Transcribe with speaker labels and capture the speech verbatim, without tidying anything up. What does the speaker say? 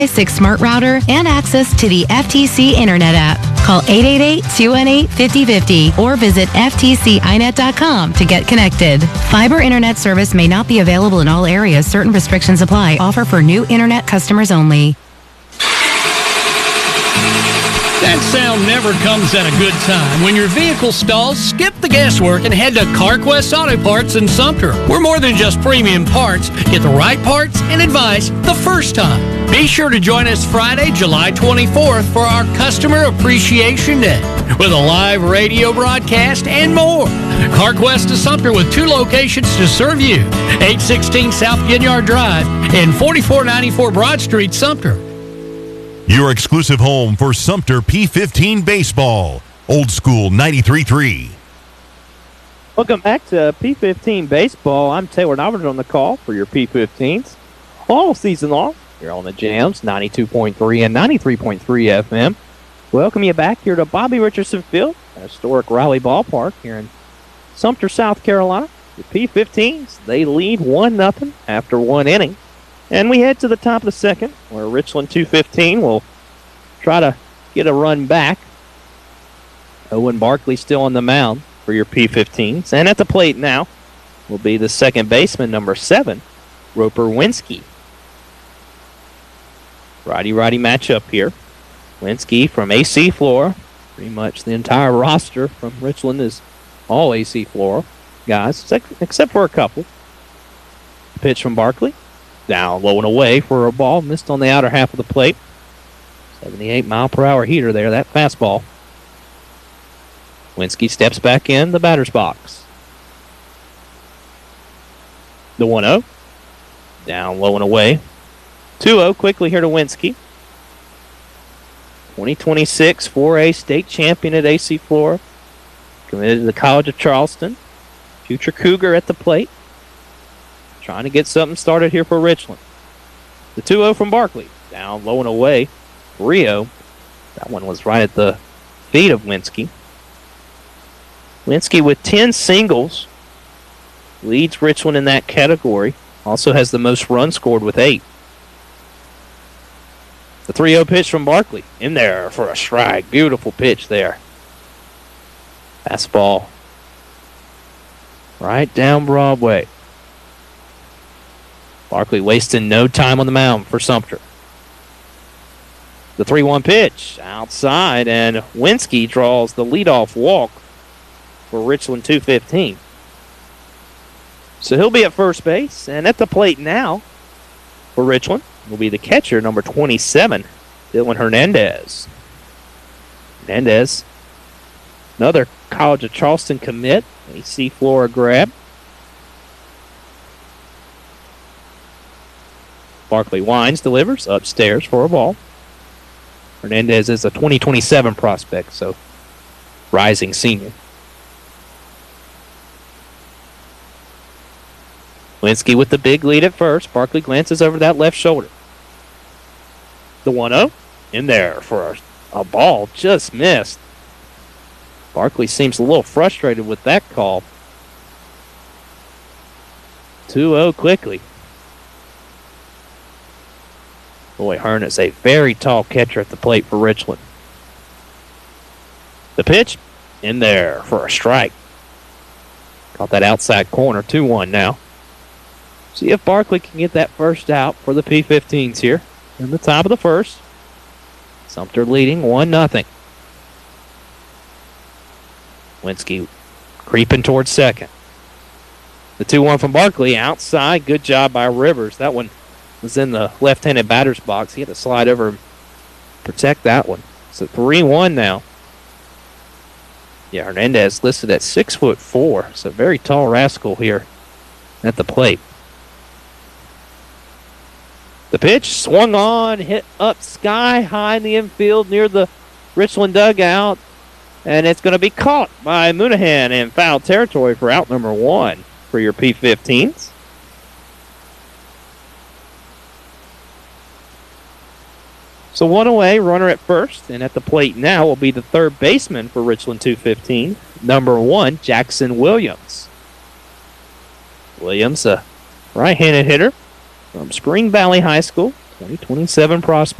Speaker 1: six Smart Router and access to the F T C Internet app. Call eight eight eight, two one eight, five oh five oh or visit F T C I net dot com to get connected. Fiber internet service may not be available in all areas. Certain restrictions apply. Offer for new internet customers only.
Speaker 2: That sound never comes at a good time. When your vehicle stalls, skip the guesswork and head to CarQuest Auto Parts in Sumter. We're more than just premium parts. Get the right parts and advice the first time. Be sure to join us Friday, July twenty-fourth for our Customer Appreciation Day with a live radio broadcast and more. CarQuest of Sumter with two locations to serve you. eight sixteen South Ginyard Drive and forty-four ninety-four Broad Street, Sumter.
Speaker 3: Your exclusive home for Sumter P fifteen Baseball. Old School ninety-three point three.
Speaker 4: Welcome back to P fifteen Baseball. I'm Taylor Nobbert on the call for your P fifteens all season long. You're on the Jams, ninety-two point three and ninety-three point three F M. Welcome you back here to Bobby Richardson Field, a historic Raleigh Ballpark here in Sumter, South Carolina. The P fifteens, they lead one nothing after one inning. And we head to the top of the second, where Richland two fifteen will try to get a run back. Owen Barkley still on the mound for your P fifteens. And at the plate now will be the second baseman, number seven, Roper Winsky. Righty-righty matchup here. Winsky from A C Flora. Pretty much the entire roster from Richland is all A C Flora guys, except for a couple. Pitch from Barkley. Down low and away for a ball. Missed on the outer half of the plate. seventy-eight mile per hour heater there, that fastball. Winsky steps back in the batter's box. The one oh. Down low and away. two oh quickly here to Winsky. twenty twenty-six four A state champion at A C Flora. Committed to the College of Charleston. Future Cougar at the plate. Trying to get something started here for Richland. The two oh from Barkley. Down low and away. three oh. That one was right at the feet of Winsky. Winsky with ten singles. Leads Richland in that category. Also has the most runs scored with eight. The three oh pitch from Barkley. In there for a strike. Beautiful pitch there. Fastball. Right down Broadway. Barkley wasting no time on the mound for Sumter. The three one pitch outside, and Winsky draws the leadoff walk for Richland two fifteen. So he'll be at first base, and at the plate now for Richland will be the catcher, number twenty-seven, Dylan Hernandez. Hernandez, another College of Charleston commit, A C Flora grab. Barkley winds, delivers upstairs for a ball. Hernandez is a twenty twenty-seven prospect, so rising senior. Winsky with the big lead at first. Barkley glances over that left shoulder. The one oh. In there for a, a ball. Just missed. Barkley seems a little frustrated with that call. two oh quickly. Boy, Hearn is a very tall catcher at the plate for Richland. The pitch, in there for a strike. Caught that outside corner, two one now. See if Barkley can get that first out for the P fifteens here in the top of the first. Sumter leading one nothing. Winsky creeping towards second. The two one from Barkley outside. Good job by Rivers. That one was in the left-handed batter's box. He had to slide over and protect that one. So three one now. Yeah, Hernandez listed at six foot four. So a very tall rascal here at the plate. The pitch swung on, hit up sky high in the infield near the Richland dugout. And it's going to be caught by Moonaghan in foul territory for out number one for your P fifteens. So one away, runner at first, and at the plate now will be the third baseman for Richland two fifteen, number one, Jackson Williams. Williams, a right-handed hitter from Spring Valley High School, twenty twenty-seven prospect.